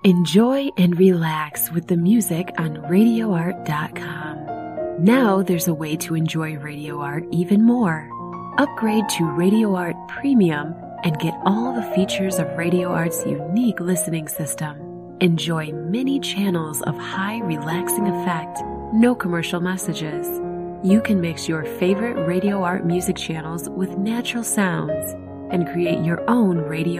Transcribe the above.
Enjoy and relax with the music on RadioArt.com. Now there's a way to enjoy Radio Art even more. Upgrade to Radio Art Premium and get all the features of Radio Art's unique listening system. Enjoy many channels of high relaxing effect, no commercial messages. You can mix your favorite Radio Art music channels with natural sounds and create your own radio